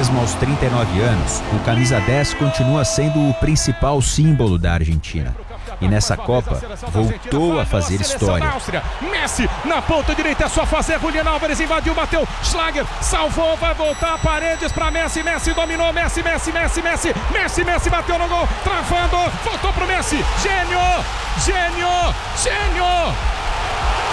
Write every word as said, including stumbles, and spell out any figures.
Mesmo aos trinta e nove anos, o camisa dez continua sendo o principal símbolo da Argentina. E nessa Copa, voltou a fazer história. Messi na ponta direita, é só fazer. Julián Álvares invadiu, bateu. Schlager salvou, vai voltar. Paredes para Messi. Messi dominou. Messi, Messi, Messi, Messi. Messi, Messi bateu no gol. Travando. Voltou pro Messi. Gênio! Gênio! Gênio!